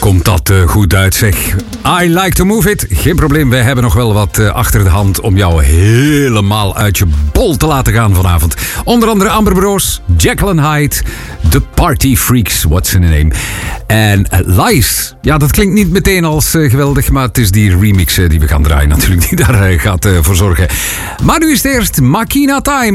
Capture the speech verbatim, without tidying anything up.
komt dat uh, goed uit, zeg. I like to move it. Geen probleem, wij hebben nog wel wat uh, achter de hand om jou helemaal uit je bol te laten gaan vanavond. Onder andere Amber Bros, Jekyll and Hyde, The Party Freaks, what's in the name. En uh, Lies, ja, dat klinkt niet meteen als uh, geweldig, maar het is die remix uh, die we gaan draaien natuurlijk, die daar uh, gaat uh, voor zorgen. Maar nu is het eerst Makina Time.